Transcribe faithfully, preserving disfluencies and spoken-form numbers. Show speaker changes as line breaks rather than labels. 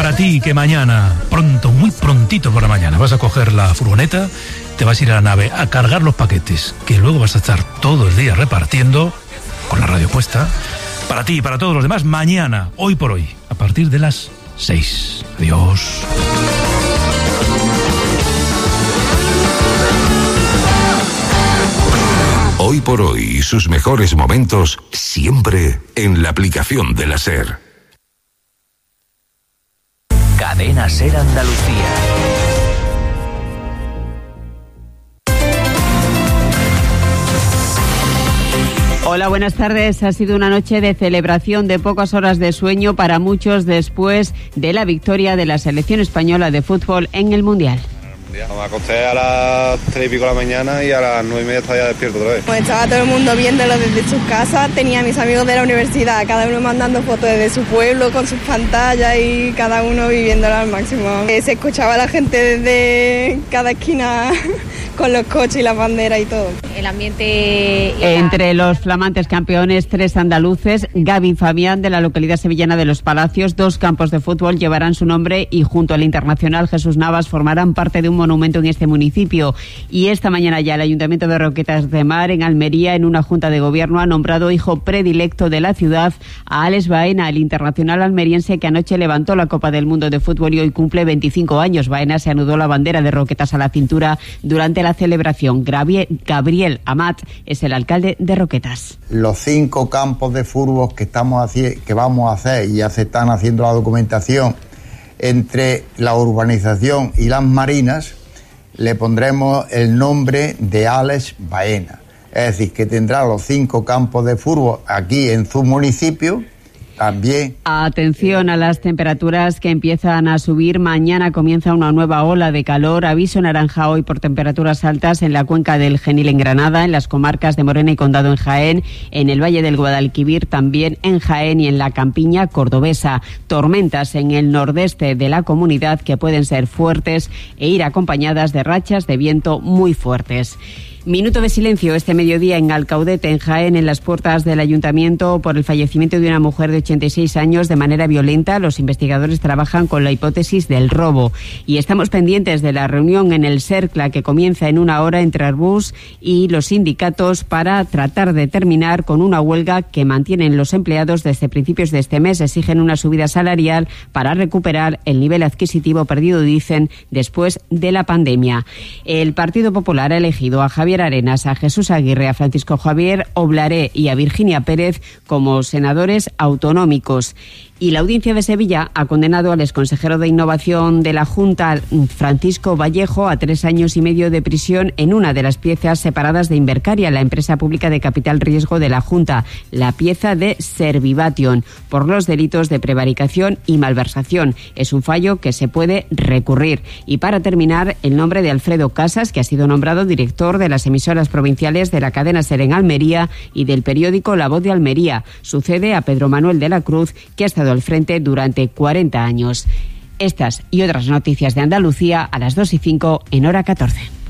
para ti que mañana, pronto, muy prontito por la mañana, vas a coger la furgoneta, te vas a ir a la nave a cargar los paquetes, que luego vas a estar todo el día repartiendo, con la radio puesta, para ti y para todos los demás, mañana, hoy por hoy, a partir de las seis. Adiós.
Hoy por hoy, sus mejores momentos, siempre en la aplicación de la SER.
Cadena SER Andalucía.
Hola, buenas tardes. Ha sido una noche de celebración, de pocas horas de sueño para muchos después de la victoria de la selección española de fútbol en el Mundial.
Me acosté a las tres y pico de la mañana y a las nueve y media estaba ya despierto otra vez.
Pues estaba todo el mundo viéndolo desde sus casas, tenía a mis amigos de la universidad, cada uno mandando fotos desde su pueblo con sus pantallas y cada uno viviéndolo al máximo. Se escuchaba a la gente desde cada esquina con los coches y las banderas y todo.
El ambiente...
Entre los flamantes campeones, tres andaluces, Gaby y Fabián de la localidad sevillana de Los Palacios, dos campos de fútbol llevarán su nombre y junto al internacional Jesús Navas formarán parte de un monumento en este municipio. Y esta mañana ya el Ayuntamiento de Roquetas de Mar, en Almería, en una junta de gobierno, ha nombrado hijo predilecto de la ciudad a Alex Baena, el internacional almeriense que anoche levantó la Copa del Mundo de Fútbol y hoy cumple veinticinco años. Baena se anudó la bandera de Roquetas a la cintura durante la celebración. Gabriel Amat es el alcalde de Roquetas.
Los cinco campos de fútbol que estamos haci- que vamos a hacer y ya se están haciendo la documentación entre la urbanización y las marinas, le pondremos el nombre de Alex Baena. Es decir, que tendrá los cinco campos de fútbol aquí en su municipio. También.
Atención a las temperaturas que empiezan a subir. Mañana comienza una nueva ola de calor. Aviso naranja hoy por temperaturas altas en la cuenca del Genil en Granada, en las comarcas de Morena y Condado en Jaén, en el Valle del Guadalquivir también en Jaén y en la campiña cordobesa. Tormentas en el nordeste de la comunidad que pueden ser fuertes e ir acompañadas de rachas de viento muy fuertes. Minuto de silencio este mediodía en Alcaudete, en Jaén, en las puertas del ayuntamiento por el fallecimiento de una mujer de ochenta y seis años de manera violenta. Los investigadores trabajan con la hipótesis del robo. Y estamos pendientes de la reunión en el CERCLA que comienza en una hora entre Arbus y los sindicatos para tratar de terminar con una huelga que mantienen los empleados desde principios de este mes. Exigen una subida salarial para recuperar el nivel adquisitivo perdido, dicen, después de la pandemia. El Partido Popular ha elegido a Javier Arenas, a Jesús Aguirre, a Francisco Javier Oblaré y a Virginia Pérez como senadores autonómicos. Y la Audiencia de Sevilla ha condenado al exconsejero de Innovación de la Junta, Francisco Vallejo, a tres años y medio de prisión en una de las piezas separadas de Invercaria, la empresa pública de capital riesgo de la Junta, la pieza de Servivation, por los delitos de prevaricación y malversación. Es un fallo que se puede recurrir. Y para terminar, el nombre de Alfredo Casas, que ha sido nombrado director de las emisoras provinciales de la cadena SER en Almería y del periódico La Voz de Almería. Sucede a Pedro Manuel de la Cruz, que ha estado al frente durante cuarenta años. Estas y otras noticias de Andalucía a las dos y cinco en hora catorce.